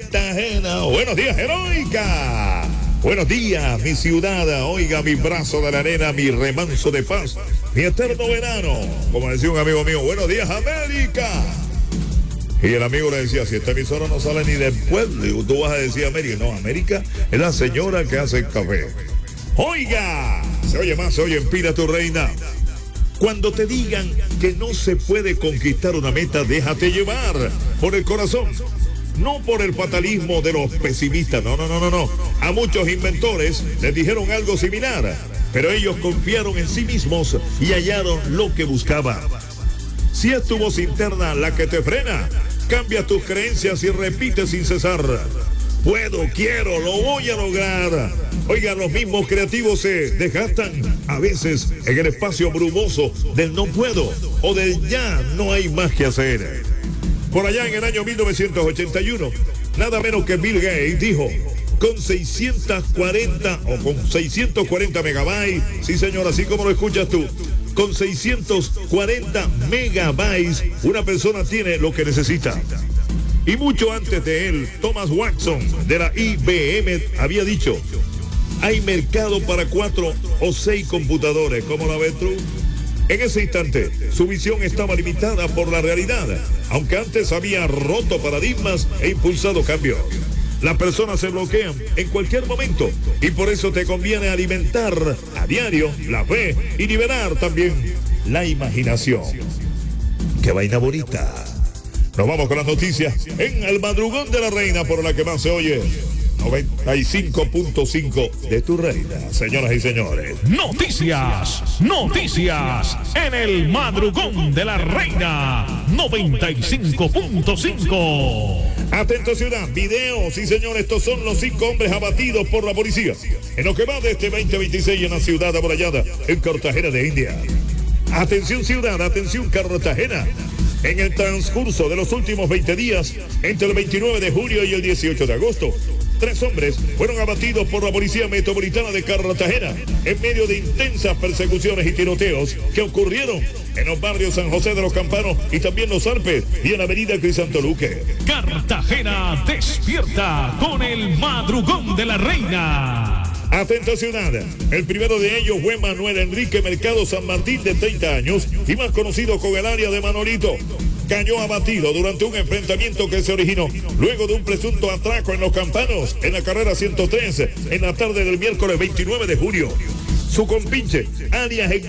Cartagena. Buenos días, heroica. Buenos días, mi ciudad. Oiga, mi brazo de la arena, mi remanso de paz, mi eterno verano. Como decía un amigo mío, buenos días, América. Y el amigo le decía, si esta emisora no sale ni del pueblo, y tú vas a decir América. No, América es la señora que hace el café. Oiga, se oye más, se oye en Pira tu reina. Cuando te digan que no se puede conquistar una meta, déjate llevar por el corazón. No por el fatalismo de los pesimistas, no. A muchos inventores les dijeron algo similar, pero ellos confiaron en sí mismos y hallaron lo que buscaban. Si es tu voz interna la que te frena, cambia tus creencias y repite sin cesar. Puedo, quiero, lo voy a lograr. Oigan, los mismos creativos se desgastan a veces en el espacio brumoso del no puedo o del ya no hay más que hacer. Por allá en el año 1981, nada menos que Bill Gates dijo, con 640 megabytes, sí señor, así como lo escuchas tú, con 640 megabytes, una persona tiene lo que necesita. Y mucho antes de él, Thomas Watson de la IBM había dicho, hay mercado para 4 o 6 computadores, ¿cómo la ves tú? En ese instante, su visión estaba limitada por la realidad, aunque antes había roto paradigmas e impulsado cambios. Las personas se bloquean en cualquier momento y por eso te conviene alimentar a diario la fe y liberar también la imaginación. ¡Qué vaina bonita! Nos vamos con las noticias en el madrugón de la reina, por la que más se oye. 95.5 de tu reina, señoras y señores. Noticias en el madrugón de la reina. 95.5. Atento ciudad, video, sí señor, estos son los 5 hombres abatidos por la policía en lo que va de este 2026 en la ciudad amurallada, en Cartagena de India. Atención ciudad, atención Cartagena. En el transcurso de los últimos 20 días, entre el 29 de julio y el 18 de agosto, 3 hombres fueron abatidos por la Policía Metropolitana de Cartagena en medio de intensas persecuciones y tiroteos que ocurrieron en los barrios San José de los Campanos y también Los Alpes y en la avenida Crisanto Luque. Cartagena despierta con el madrugón de la reina. Atenta ciudad, el primero de ellos fue Manuel Enrique Mercado San Martín, de 30 años y más conocido con el área de Manolito. Cayó abatido durante un enfrentamiento que se originó luego de un presunto atraco en Los Campanos, en la carrera 103, en la tarde del miércoles 29 de julio. Su compinche, alias